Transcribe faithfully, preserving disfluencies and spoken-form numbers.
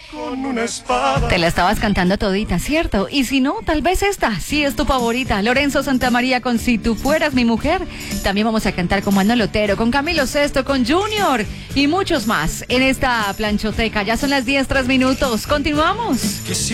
con una espada. Te la estabas cantando todita, ¿cierto? Y si no, tal vez esta sí es tu favorita. Lorenzo Santamaría con Si tú fueras mi mujer. También vamos a cantar con Manuel Otero, con Camilo Sesto, con Junior y muchos más en esta planchoteca. Ya son las diez, tres minutos. Continuamos. Que si